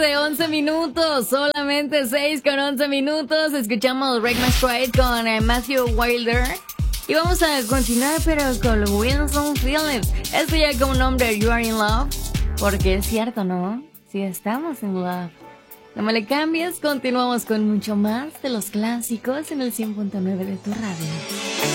De 11 minutos, solamente 6 con 11 minutos. Escuchamos Break My Stride con Matthew Wilder. Y vamos a continuar, pero con Wilson Phillips. Esto ya con un nombre, You Are In Love. Porque es cierto, ¿no? Si estamos en love. No me le cambies, continuamos con mucho más de los clásicos en el 100.9 de tu radio.